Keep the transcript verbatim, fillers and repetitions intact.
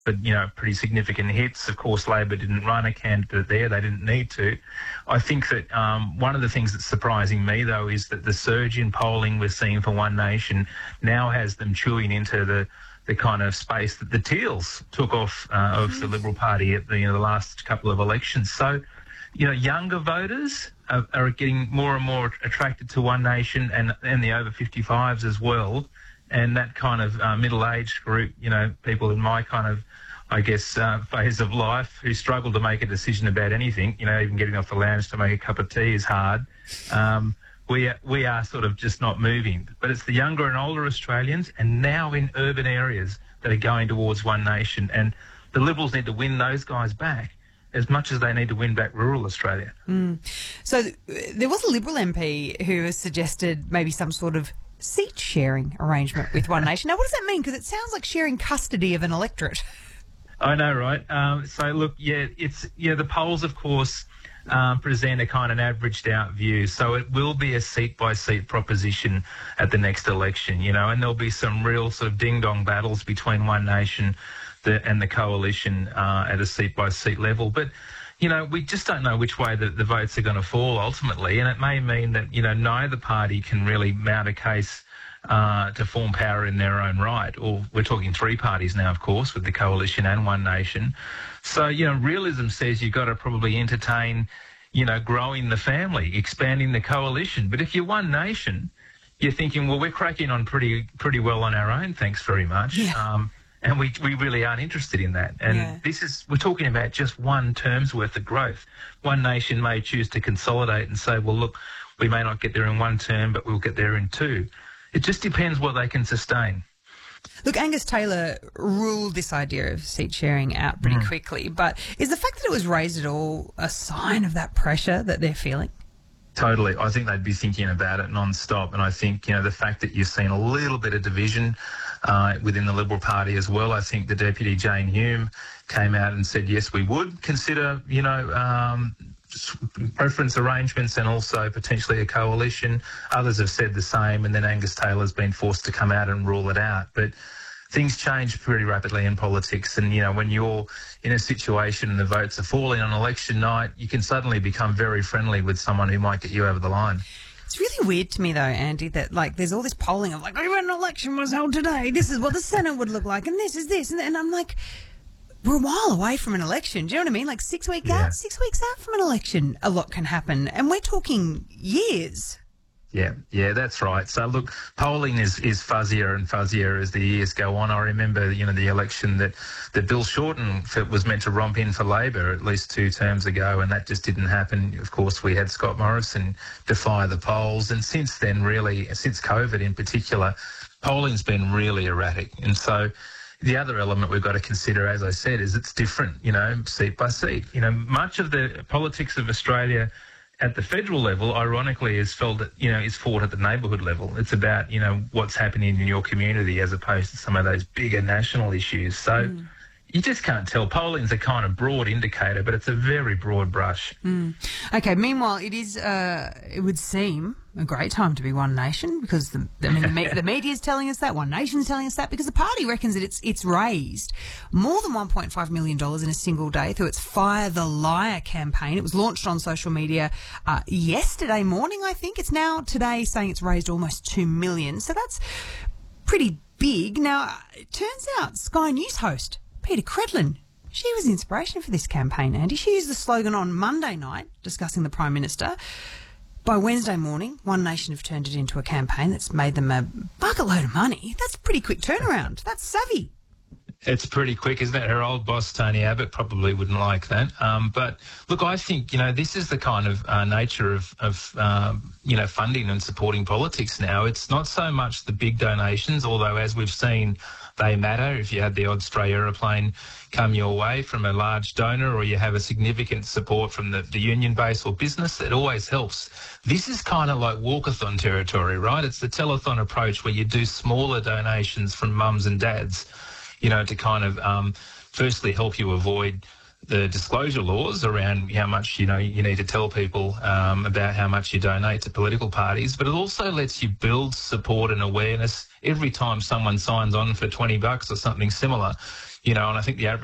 but, you know, pretty significant hits. Of course, Labor didn't run a candidate there. They didn't need to. I think that um, one of the things that's surprising me, though, is that the surge in polling we're seeing for One Nation now has them chewing into the, the kind of space that the Teals took off uh, of the Liberal Party at the, you know, the last couple of elections. So, you know, younger voters are, are getting more and more attracted to One Nation, and, and the over fifty-fives as well. And that kind of uh, middle-aged group, you know, people in my kind of, I guess, uh, phase of life who struggle to make a decision about anything, you know, even getting off the lounge to make a cup of tea is hard. Um, we, are, we are sort of just not moving. But it's the younger and older Australians, and now in urban areas, that are going towards One Nation. And the Liberals need to win those guys back as much as they need to win back rural Australia. Mm. So th- there was a Liberal M P who has suggested maybe some sort of seat sharing arrangement with One Nation. Now, what does that mean? Because it sounds like sharing custody of an electorate. I know, right? Um, so, look, yeah, it's yeah. The polls, of course, um, present a kind of averaged out view. So it will be a seat by seat proposition at the next election, you know, and there'll be some real sort of ding dong battles between One Nation the, and the coalition uh, at a seat by seat level. But you know, we just don't know which way the, the votes are going to fall ultimately, and it may mean that, you know, neither party can really mount a case uh, to form power in their own right. Or we're talking three parties now, of course, with the coalition and One Nation. So, you know, realism says you've got to probably entertain, you know, growing the family, expanding the coalition. But if you're One Nation, you're thinking, well, we're cracking on pretty pretty well on our own, thanks very much. Yeah. Um, And we, we really aren't interested in that. And yeah. this is, we're talking about just one term's worth of growth. One Nation may choose to consolidate and say, well, look, we may not get there in one term, but we'll get there in two. It just depends what they can sustain. Look, Angus Taylor ruled this idea of seat sharing out pretty mm. quickly, but is the fact that it was raised at all a sign of that pressure that they're feeling? Totally. I think they'd be thinking about it non-stop. And I think, you know, the fact that you've seen a little bit of division uh, within the Liberal Party as well. I think the Deputy Jane Hume came out and said, yes, we would consider, you know, um, preference arrangements and also potentially a coalition. Others have said the same, and then Angus Taylor's been forced to come out and rule it out. But things change pretty rapidly in politics, and, you know, when you're in a situation and the votes are falling on election night, you can suddenly become very friendly with someone who might get you over the line. It's really weird to me, though, Andy, that, like, there's all this polling of, like, oh, when an election was held today, this is what the Senate would look like, and this is this, and, and I'm like, we're a while away from an election. Do you know what I mean? Like, six weeks yeah. out, six weeks out from an election, a lot can happen, and we're talking years. Yeah, yeah, that's right. So, look, polling is, is fuzzier and fuzzier as the years go on. I remember, you know, the election that, that Bill Shorten was meant to romp in for Labor at least two terms ago, and that just didn't happen. Of course, we had Scott Morrison defy the polls. And since then, really, since COVID in particular, polling's been really erratic. And so the other element we've got to consider, as I said, is it's different, you know, seat by seat. You know, much of the politics of Australia at the federal level, ironically, is felt, you know, is fought at the neighbourhood level. It's about, you know, what's happening in your community as opposed to some of those bigger national issues. So mm. you just can't tell. Polling's a kind of broad indicator, but it's a very broad brush. Mm. Okay. Meanwhile, it is, uh, it would seem a great time to be One Nation, because the, I mean, the, me- the media is telling us that, One Nation is telling us that, because the party reckons that it's it's raised more than one point five million dollars in a single day through its Fire the Liar campaign. It was launched on social media uh, yesterday morning, I think. It's now today saying it's raised almost two million dollars. So that's pretty big. Now, it turns out Sky News host Peta Credlin, she was the inspiration for this campaign, Andy. She used the slogan on Monday night discussing the Prime Minister. By Wednesday morning, One Nation have turned it into a campaign that's made them a bucket load of money. That's a pretty quick turnaround. That's savvy. It's pretty quick, isn't it? Her old boss, Tony Abbott, probably wouldn't like that. Um, but, look, I think, you know, this is the kind of uh, nature of, of um, you know, funding and supporting politics now. It's not so much the big donations, although, as we've seen, they matter. If you had the odd stray aeroplane come your way from a large donor, or you have a significant support from the, the union base or business, it always helps. This is kind of like walkathon territory, right? It's the telethon approach where you do smaller donations from mums and dads, you know, to kind of um, firstly help you avoid the disclosure laws around how much, you know, you need to tell people um, about how much you donate to political parties, but it also lets you build support and awareness. Every time someone signs on for twenty bucks or something similar, you know, and I think the